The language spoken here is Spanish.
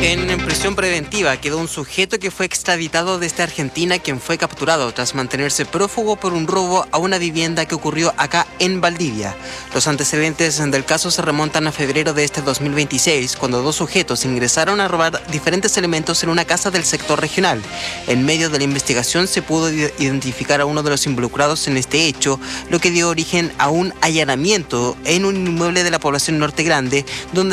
En prisión preventiva quedó un sujeto que fue extraditado desde Argentina, quien fue capturado tras mantenerse prófugo por un robo a una vivienda que ocurrió acá en Valdivia. Los antecedentes del caso se remontan a febrero de este 2026, cuando dos sujetos ingresaron a robar diferentes elementos en una casa del sector regional. En medio de la investigación se pudo identificar a uno de los involucrados en este hecho, lo que dio origen a un allanamiento en un inmueble de la población Norte Grande, donde